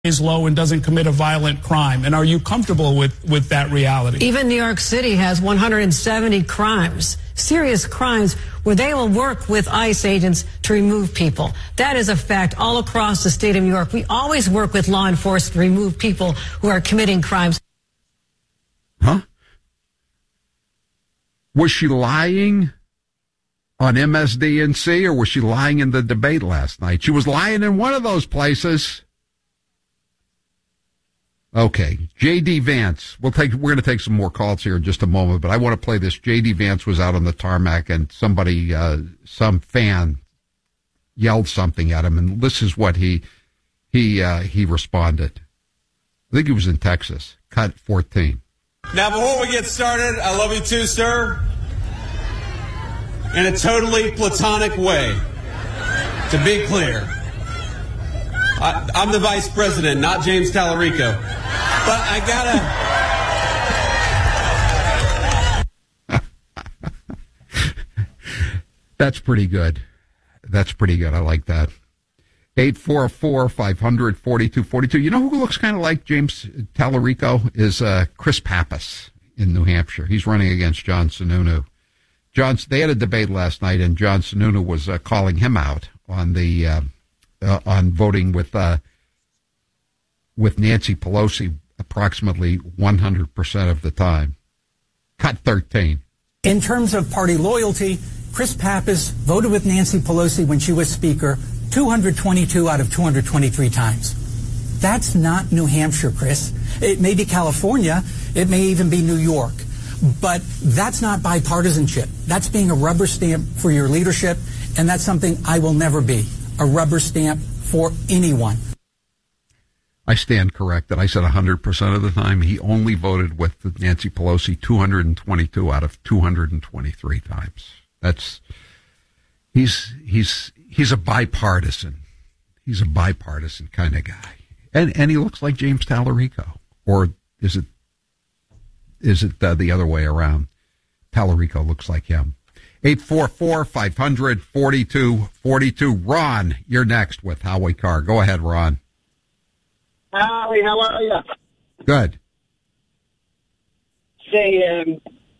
is low and doesn't commit a violent crime? And are you comfortable with that reality? Even New York City has 170 crimes, serious crimes, where they will work with ICE agents to remove people. That is a fact all across the state of New York. We always work with law enforcement to remove people who are committing crimes. Huh? Was she lying on MSDNC, or was she lying in the debate last night? She was lying in one of those places. Okay, J.D. Vance. We're going to take some more calls here in just a moment, but I want to play this. J.D. Vance was out on the tarmac, and somebody, some fan, yelled something at him, and this is what he responded. I think he was in Texas. Cut 14. Now, before we get started, I love you too, sir. In a totally platonic way. To be clear. I'm the vice president, not James Tallarico. But I gotta... That's pretty good. That's pretty good. I like that. 844-500-4242. You know who looks kind of like James Tallarico is Chris Pappas in New Hampshire. He's running against John Sununu. They had a debate last night, and John Sununu was calling him out on the on voting with Nancy Pelosi approximately 100% of the time. Cut 13. In terms of party loyalty, Chris Pappas voted with Nancy Pelosi when she was Speaker 222 out of 223 times. That's not New Hampshire, Chris. It may be California. It may even be New York. But that's not bipartisanship. That's being a rubber stamp for your leadership, and that's something I will never be, a rubber stamp for anyone. I stand corrected. I said 100% of the time. He only voted with Nancy Pelosi 222 out of 223 times. He's a bipartisan. He's a bipartisan kind of guy. And he looks like James Tallarico. Or is it the other way around? Tallarico looks like him. 844-500-4242. Ron, you're next with Howie Carr. Go ahead, Ron. Howie, how are you? Good. Say,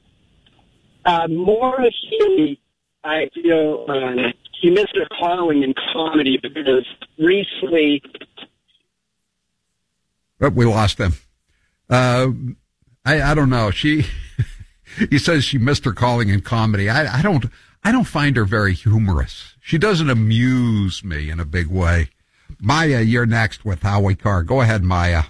Morris, I feel he missed her calling in comedy because recently... But we lost him. I don't know. He says she missed her calling in comedy. I don't find her very humorous. She doesn't amuse me in a big way. Maya, you're next with Howie Carr. Go ahead, Maya.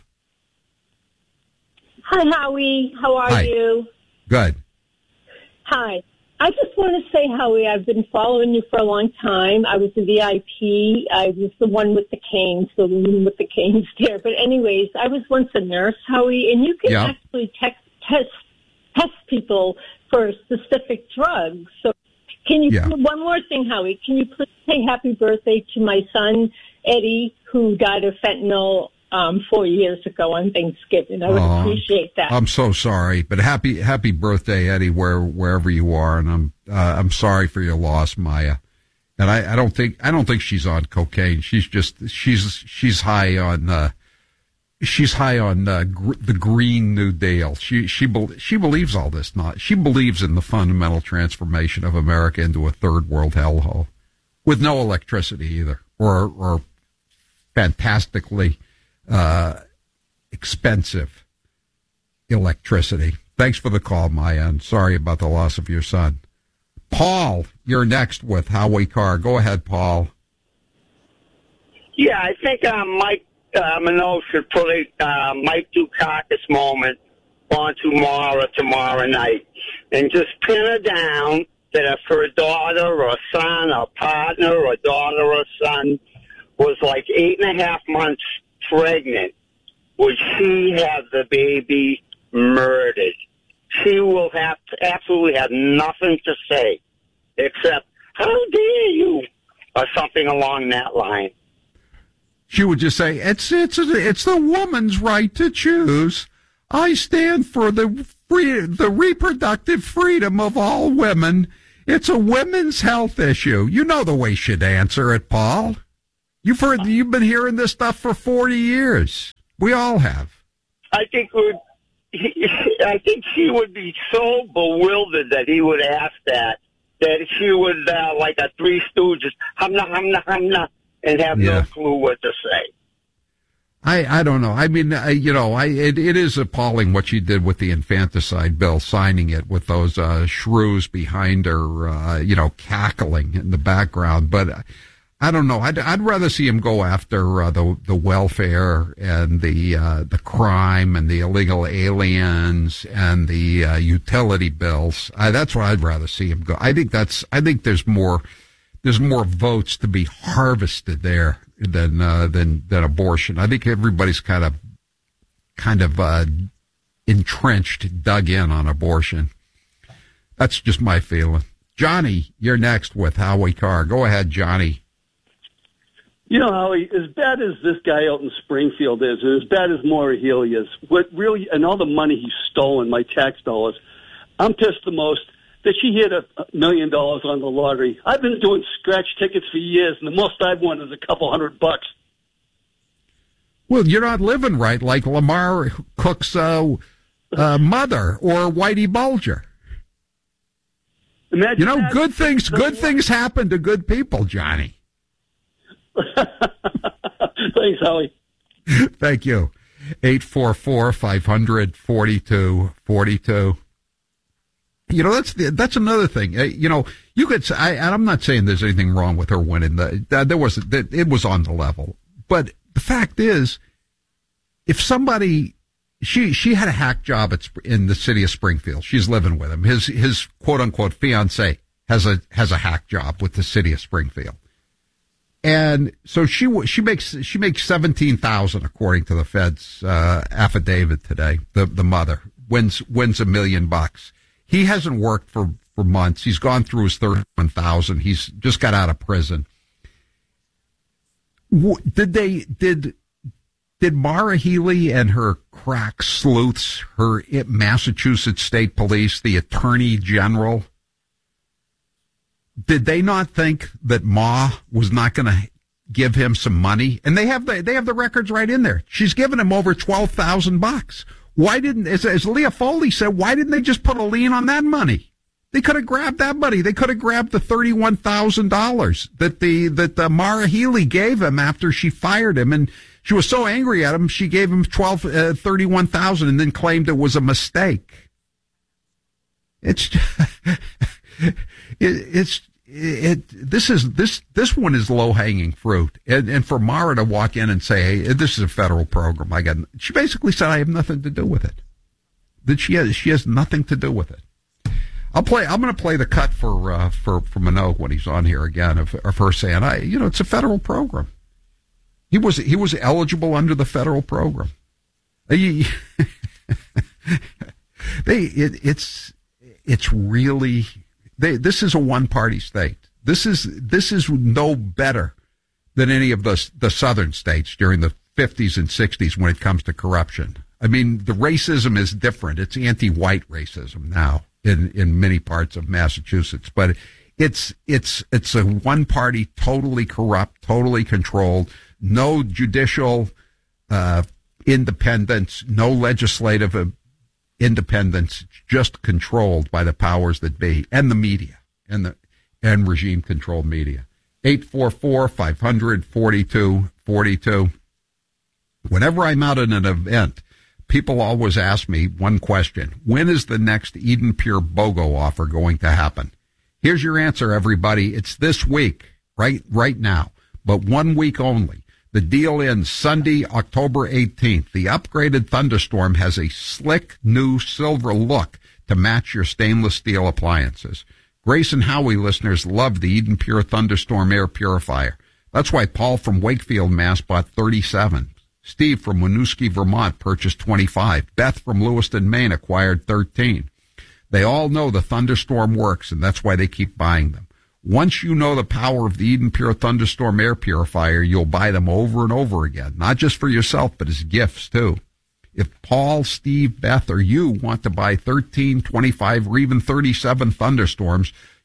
Hi, Howie. How are you? Good. Hi. I just want to say, Howie, I've been following you for a long time. I was a VIP. I was the one with the canes, the woman with the canes there. But anyways, I was once a nurse, Howie, and you can actually test people for specific drugs. So can you, one more thing, Howie, can you please say happy birthday to my son, Eddie, who died of fentanyl 4 years ago on Thanksgiving. I would appreciate that. I'm so sorry, but happy birthday, Eddie, wherever you are, and I'm sorry for your loss, Maya. And I don't think she's on cocaine. She's high on the Green New Deal. She believes all this. She believes in the fundamental transformation of America into a third world hellhole with no electricity either, or fantastically expensive electricity. Thanks for the call, Maya, and sorry about the loss of your son. Paul, you're next with Howie Carr. Go ahead, Paul. Yeah, I think Mike Minogue should put a Mike Dukakis moment on tomorrow night, and just pin her down that if her daughter or son or partner or daughter or son was like 8.5 months pregnant, would she have the baby murdered? She will absolutely have nothing to say except, how dare you, or something along that line. She would just say, it's the woman's right to choose. I stand for the reproductive freedom of all women. It's a women's health issue. You know the way she'd answer it, Paul. You've been hearing this stuff for 40 years. We all have. I think she would be so bewildered that he would ask that she would, like a Three Stooges, humna, and have no clue what to say. I don't know. I mean, it is appalling what she did with the infanticide bill, signing it with those shrews behind her, cackling in the background. But I don't know. I'd rather see him go after the welfare and the crime and the illegal aliens and the utility bills. That's what I'd rather see him go. I think there's more votes to be harvested there than abortion. I think everybody's kind of entrenched, dug in on abortion. That's just my feeling. Johnny, you're next with Howie Carr. Go ahead, Johnny. You know, Howie, as bad as this guy out in Springfield is, and as bad as Maura Healey is, what really, and all the money he's stolen, my tax dollars, I'm pissed the most that she hit $1 million on the lottery. I've been doing scratch tickets for years, and the most I've won is a couple $100. Well, you're not living right like Lamar Cook's mother or Whitey Bulger. Imagine that. Good things happen to good people, Johnny. Thanks, Howie. Thank you. 844-500-4242. That's another thing. You could say, and I'm not saying there's anything wrong with her winning. It was on the level. But the fact is, if somebody, she had a hack job in the city of Springfield. She's living with him. His quote unquote fiance has a hack job with the city of Springfield. And so she makes $17,000 according to the Fed's affidavit today. The mother wins $1 million. He hasn't worked for months. He's gone through his $31,000. He's just got out of prison. Did Maura Healey and her crack sleuths, her Massachusetts State Police, the Attorney General, did they not think that Ma was not going to give him some money? And they have the records right in there. She's given him over $12,000. Why didn't, as Leah Foley said, why didn't they just put a lien on that money? They could have grabbed that money. They could have grabbed the $31,000 that Maura Healey gave him after she fired him, and she was so angry at him she gave him $31,000 and then claimed it was a mistake. This one is low hanging fruit, and for Maura to walk in and say, "Hey, this is a federal program," she basically said, "I have nothing to do with it." That she has nothing to do with it. I'm going to play the cut for Minogue when he's on here again of her saying, it's a federal program. He was eligible under the federal program. It's really. This is a one-party state. This is no better than any of the southern states during the 50s and 60s when it comes to corruption. I mean, the racism is different. It's anti-white racism now in many parts of Massachusetts, but it's a one-party, totally corrupt, totally controlled, no judicial independence, no legislative independence, just controlled by the powers that be and the media and regime controlled media. 844-500-4242. Whenever I'm out at an event, people always ask me one question: when is the next Eden Pure BOGO offer going to happen? Here's your answer, everybody. It's this week, right now, but 1 week only. The deal ends Sunday, October 18th. The upgraded Thunderstorm has a slick new silver look to match your stainless steel appliances. Grace and Howie listeners love the Eden Pure Thunderstorm air purifier. That's why Paul from Wakefield, Mass. bought 37. Steve from Winooski, Vermont purchased 25. Beth from Lewiston, Maine acquired 13. They all know the Thunderstorm works, and that's why they keep buying them. Once you know the power of the Eden Pure Thunderstorm air purifier, you'll buy them over and over again, not just for yourself, but as gifts, too. If Paul, Steve, Beth, or you want to buy 13, 25, or even 37 Thunderstorms,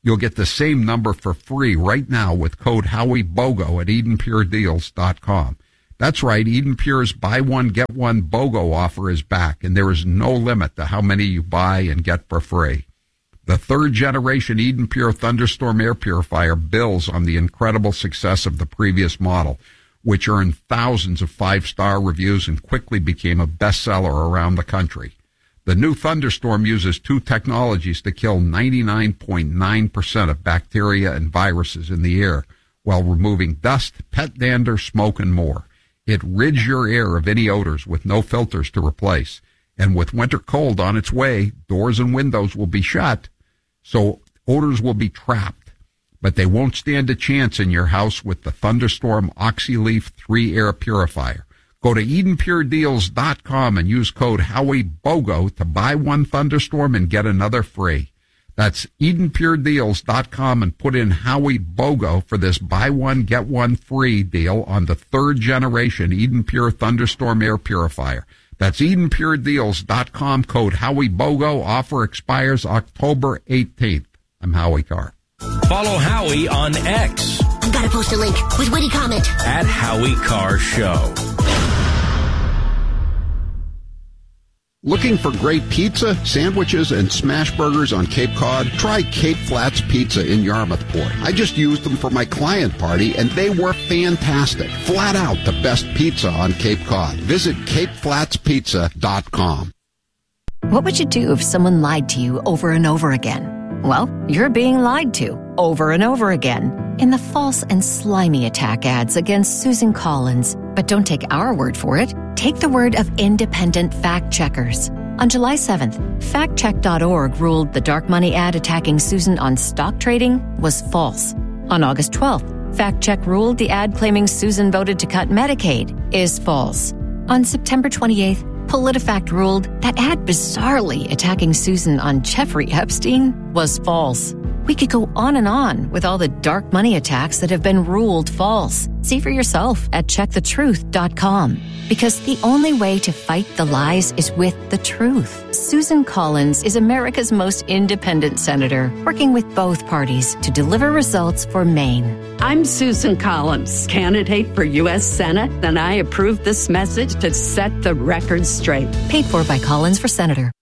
You'll get the same number for free right now with code HowieBogo at EdenPureDeals.com. That's right, Eden Pure's buy one, get one BOGO offer is back, and there is no limit to how many you buy and get for free. The third generation Eden Pure Thunderstorm air purifier builds on the incredible success of the previous model, which earned thousands of 5-star reviews and quickly became a bestseller around the country. The new Thunderstorm uses 2 technologies to kill 99.9% of bacteria and viruses in the air while removing dust, pet dander, smoke, and more. It rids your air of any odors with no filters to replace. And with winter cold on its way, doors and windows will be shut, so odors will be trapped. But they won't stand a chance in your house with the Thunderstorm OxyLeaf 3 air purifier. Go to EdenPureDeals.com and use code HowieBogo to buy one Thunderstorm and get another free. That's EdenPureDeals.com and put in HowieBogo for this buy one, get one free deal on the third generation Eden Pure Thunderstorm air purifier. That's EdenPureDeals.com, code HowieBogo. Offer expires October 18th. I'm Howie Carr. Follow Howie on X. I've got to post a link with witty comment. At Howie Carr Show. Looking for great pizza, sandwiches, and smash burgers on Cape Cod? Try Cape Flats Pizza in Yarmouthport. I just used them for my client party, and they were fantastic. Flat out the best pizza on Cape Cod. Visit CapeFlatsPizza.com. What would you do if someone lied to you over and over again? Well, you're being lied to over and over again in the false and slimy attack ads against Susan Collins. But don't take our word for it. Take the word of independent fact checkers. On July 7th, factcheck.org ruled the dark money ad attacking Susan on stock trading was false. On August 12th, FactCheck ruled the ad claiming Susan voted to cut Medicaid is false. On September 28th, PolitiFact ruled that ad bizarrely attacking Susan on Jeffrey Epstein was false. We could go on with all the dark money attacks that have been ruled false. See for yourself at checkthetruth.com. Because the only way to fight the lies is with the truth. Susan Collins is America's most independent senator, working with both parties to deliver results for Maine. I'm Susan Collins, candidate for U.S. Senate, and I approve this message to set the record straight. Paid for by Collins for Senator.